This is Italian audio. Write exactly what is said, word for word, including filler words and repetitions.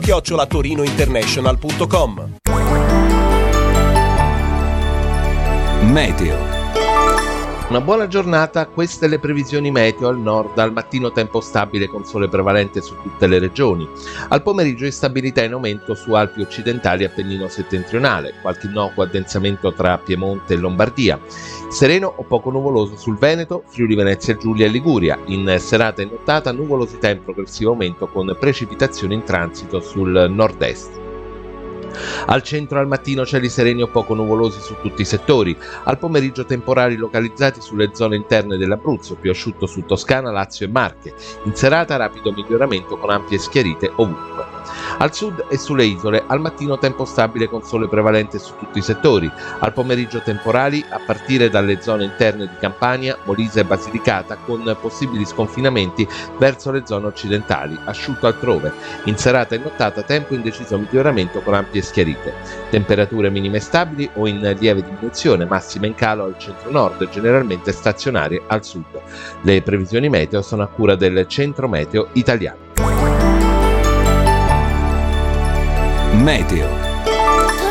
chiocciola torinointernational punto com. Meteo. Una buona giornata, queste le previsioni meteo. Al nord al mattino tempo stabile con sole prevalente su tutte le regioni. Al pomeriggio instabilità in aumento su Alpi occidentali e Appennino settentrionale, qualche innocuo addensamento tra Piemonte e Lombardia. Sereno o poco nuvoloso sul Veneto, Friuli Venezia Giulia e Liguria. In serata e nottata nuvolosità in progressivo aumento con precipitazioni in transito sul nord-est. Al centro al mattino cieli sereni o poco nuvolosi su tutti i settori, al pomeriggio temporali localizzati sulle zone interne dell'Abruzzo, più asciutto su Toscana, Lazio e Marche, in serata rapido miglioramento con ampie schiarite ovunque. Al sud e sulle isole al mattino tempo stabile con sole prevalente su tutti i settori, al pomeriggio temporali a partire dalle zone interne di Campania, Molise e Basilicata con possibili sconfinamenti verso le zone occidentali, asciutto altrove, in serata e nottata tempo in deciso miglioramento con ampie schiarite, temperature minime stabili o in lieve diminuzione, massima in calo al centro-nord, generalmente stazionarie al sud. Le previsioni meteo sono a cura del Centro Meteo Italiano. Meteo.